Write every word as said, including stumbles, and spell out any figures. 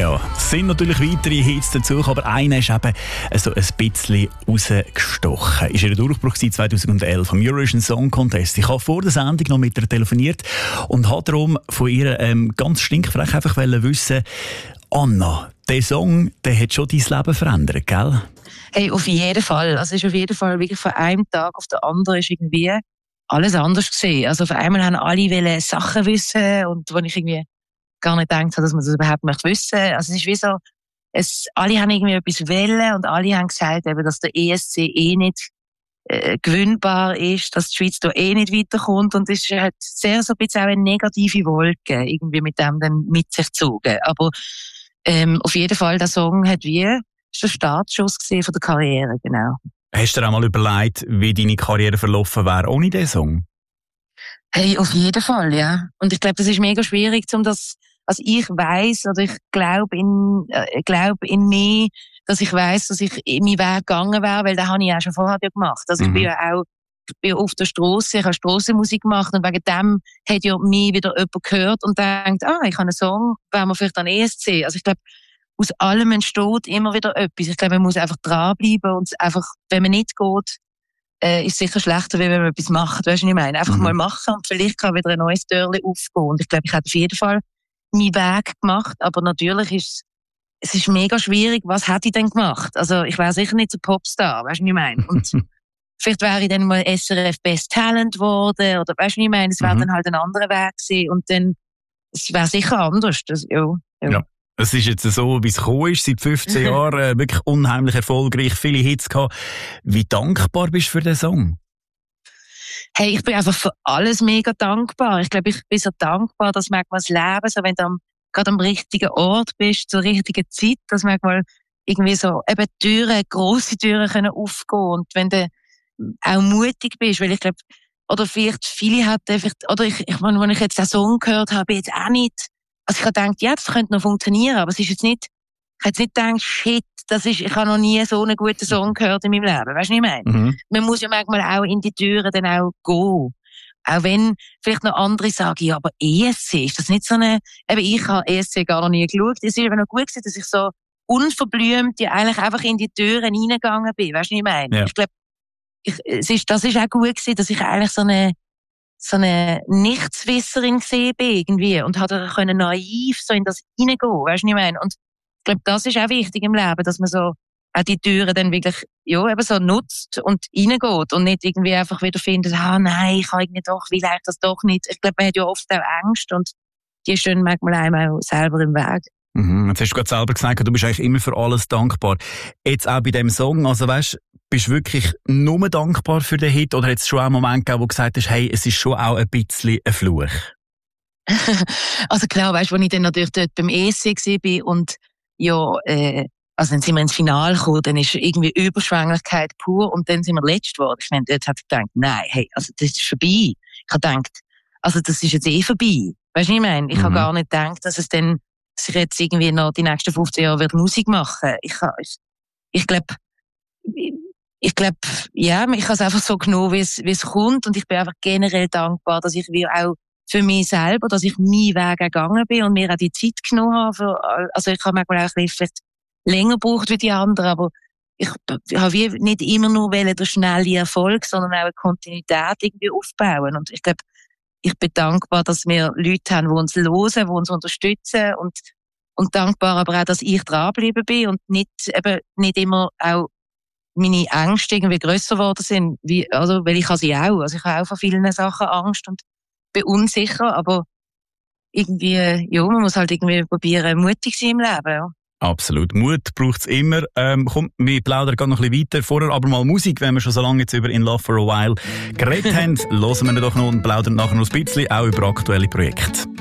Ja, es sind natürlich weitere Hits dazu, aber einer ist eben so ein bisschen rausgestochen. Ist ihr Durchbruch zweitausendelf am Eurovision Song Contest. Ich habe vor der Sendung noch mit ihr telefoniert und habe darum von ihr ähm, ganz stinkfrech einfach wissen, Anna, der Song, der hat schon dein Leben verändert, gell? Hey, auf jeden Fall. Also ist auf jeden Fall wirklich von einem Tag auf den anderen ist irgendwie alles anders gesehen. Also auf einmal haben alle wollen Sachen wissen und wo ich irgendwie gar nicht gedacht habe, dass man das überhaupt möchte wissen. Also es ist wie so, es, alle haben irgendwie etwas wollen und alle haben gesagt, eben, dass der E S C eh nicht äh, gewinnbar ist, dass die Schweiz da eh nicht weiterkommt und es hat sehr so ein bisschen auch eine negative Wolke irgendwie mit dem dann mit sich gezogen. Aber ähm, auf jeden Fall, der Song hat wie ist der Startschuss gesehen von der Karriere, genau. Hast du dir auch mal überlegt, wie deine Karriere verlaufen wäre ohne diesen Song? Hey, auf jeden Fall, ja. Und ich glaube, das ist mega schwierig, um das, also ich weiss, oder ich glaube in, äh, glaub in mich, dass ich weiss, dass ich meinen Weg gegangen wäre, weil den habe ich auch schon vorher gemacht. Also mhm. ich bin ja auch, ich bin auf der Strasse, ich habe Strassenmusik gemacht und wegen dem hat ja mich wieder jemand gehört und denkt, ah, ich habe einen Song, wären wir vielleicht an E S C. Also ich glaube, aus allem entsteht immer wieder etwas. Ich glaube, man muss einfach dranbleiben und einfach, wenn man nicht geht, äh, ist es sicher schlechter, wie wenn man etwas macht. Weißt du, was ich meine? Einfach mhm. mal machen und vielleicht kann wieder ein neues Türchen aufgehen. Und ich glaube, ich habe auf jeden Fall meinen Weg gemacht, aber natürlich ist es ist mega schwierig, was hätte ich denn gemacht? Also ich wäre sicher nicht so Popstar, weißt du, was ich meine? Und vielleicht wäre ich dann mal S R F Best Talent geworden oder weißt du, was ich meine? Es wäre mhm. dann halt ein anderer Weg gewesen und dann, es wäre sicher anders. Das, ja, ja. ja. Es ist jetzt so, wie es gekommen ist, seit fünfzehn Jahren, äh, wirklich unheimlich erfolgreich, viele Hits gehabt. Wie dankbar bist du für den Song? Hey, ich bin einfach für alles mega dankbar. Ich glaube, ich bin so dankbar, dass manchmal das Leben, so wenn du am, gerade am richtigen Ort bist, zur richtigen Zeit, dass manchmal irgendwie so eben Türen, grosse Türen können aufgehen und wenn du auch mutig bist, weil ich glaube, oder vielleicht viele hatten vielleicht, oder ich, ich meine, wenn ich jetzt den Song gehört habe, jetzt auch nicht. Also ich habe gedacht, ja, das könnte noch funktionieren, aber es ist jetzt nicht, ich habe jetzt nicht gedacht, shit, das ist, ich habe noch nie so einen guten Song gehört in meinem Leben. Weißt du, was ich meine? Mhm. Man muss ja manchmal auch in die Türen dann auch gehen. Auch wenn vielleicht noch andere sagen, ja, aber E S C, ist das nicht so eine, eben ich habe E S C gar noch nie geschaut. Es ist eben noch gut gewesen, dass ich so unverblümt ja eigentlich einfach in die Türen reingegangen bin. Weißt du, was ich meine? Ja. Ich glaube, ich, es ist, das ist auch gut gewesen, dass ich eigentlich so eine, so eine Nichtswisserin gesehen bin irgendwie und hatte können naiv so in das hineingehen, weißt du, was ich meine? Und ich glaube, das ist auch wichtig im Leben, dass man so auch die Türen dann wirklich, ja, eben so nutzt und reingeht und nicht irgendwie einfach wieder findet, ah, nein, ich kann irgendwie doch, will ich das doch nicht. Ich glaube, man hat ja oft auch Angst und die stehen manchmal einem auch selber im Weg. Mhm. Jetzt hast du gerade selber gesagt, du bist eigentlich immer für alles dankbar. Jetzt auch bei dem Song, also weißt, bist du wirklich nur dankbar für den Hit oder hat es schon auch einen Moment gegeben, wo du gesagt hast, hey, es ist schon auch ein bisschen ein Fluch? Also klar, weißt du, als ich dann natürlich dort beim E S C war und ja, äh, also dann sind wir ins Finale gekommen, dann ist irgendwie Überschwänglichkeit pur und dann sind wir letzt geworden. Ich meine, dort habe ich gedacht, nein, hey, also das ist vorbei. Ich habe gedacht, also das ist jetzt eh vorbei. Weißt du, was ich meine? Ich mhm. habe gar nicht gedacht, dass es dann dass ich jetzt irgendwie noch die nächsten fünfzehn Jahre wird Musik machen. Ich, ich, ich glaube, ich glaube, ja, ich habe es einfach so genommen, wie es, wie es kommt und ich bin einfach generell dankbar, dass ich wie auch für mich selber, dass ich meinen Weg gegangen bin und mir auch die Zeit genommen habe. Für, also ich habe manchmal auch vielleicht länger gebraucht wie die anderen, aber ich, ich habe wie nicht immer nur wollen, den schnellen Erfolg, sondern auch eine Kontinuität irgendwie aufbauen. Und ich glaube, ich bin dankbar, dass wir Leute haben, die uns hören, die uns unterstützen und, und dankbar aber auch, dass ich dranbleiben bin und nicht, eben, nicht immer auch meine Ängste irgendwie grösser geworden sind, wie, also, weil ich habe sie auch. Also ich habe auch von vielen Sachen Angst und bin unsicher, aber irgendwie, ja, man muss halt irgendwie probieren, mutig sein im Leben, ja. Absolut. Mut braucht es immer. Ähm, komm, wir plaudern gerade noch ein bisschen weiter. Vorher aber mal Musik, wenn wir schon so lange jetzt über In Love for a While geredet haben. Hören wir doch noch und plaudern nachher noch ein bisschen, auch über aktuelle Projekte.